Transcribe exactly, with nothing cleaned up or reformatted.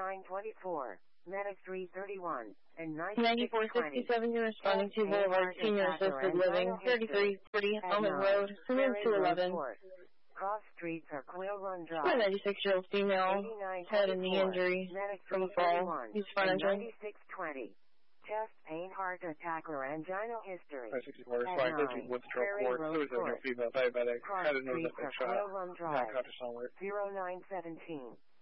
nine twenty-four, Medic three thirty-one, and ninety-four sixty-seven, you're responding to Boulevard Senior Assisted Living, thirty-three forty Helmet Road, Summit two eleven. Cross streets are Quill Run Drive. A ninety-six-year-old female, head and knee injury from a fall. He's front engine. ninety-six twenty. Chest pain, heart attack, or anginal history. five sixty-four, responding to Woodstock Court, suicide, female diabetic, had a nose that been shot, not conscious onward. zero nine seventeen.